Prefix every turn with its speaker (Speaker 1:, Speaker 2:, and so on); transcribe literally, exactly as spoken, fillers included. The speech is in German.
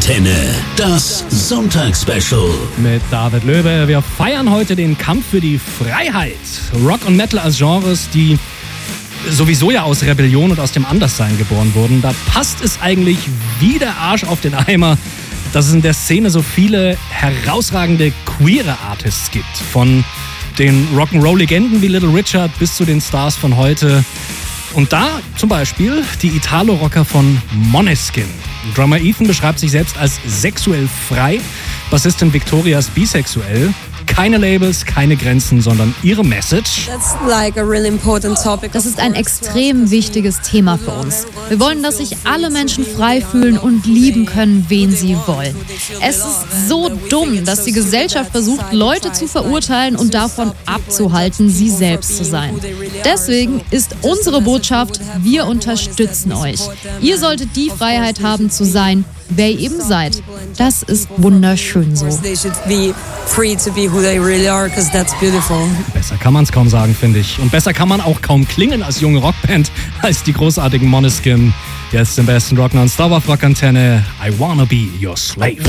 Speaker 1: Antenne, das Sonntagsspecial.
Speaker 2: Mit David Löwe. Wir feiern heute den Kampf für die Freiheit. Rock und Metal als Genres, die sowieso ja aus Rebellion und aus dem Anderssein geboren wurden. Da passt es eigentlich wie der Arsch auf den Eimer, dass es in der Szene so viele herausragende queere Artists gibt. Von den Rock'n'Roll-Legenden wie Little Richard bis zu den Stars von heute. Und da zum Beispiel die Italo-Rocker von Måneskin. Drummer Ethan beschreibt sich selbst als sexuell frei, Bassistin Victoria ist bisexuell. Keine Labels, keine Grenzen, sondern ihre Message.
Speaker 3: Das ist ein extrem wichtiges Thema für uns. Wir wollen, dass sich alle Menschen frei fühlen und lieben können, wen sie wollen. Es ist so dumm, dass die Gesellschaft versucht, Leute zu verurteilen und davon abzuhalten, sie selbst zu sein. Deswegen ist unsere Botschaft, wir unterstützen euch. Ihr solltet die Freiheit haben zu sein, wer ihr eben seid. Das ist wunderschön so.
Speaker 2: Besser kann man es kaum sagen, finde ich. Und besser kann man auch kaum klingen als junge Rockband, als die großartigen Måneskin. Jetzt im besten Rock Non-Stop auf Rockantenne. I wanna be your slave.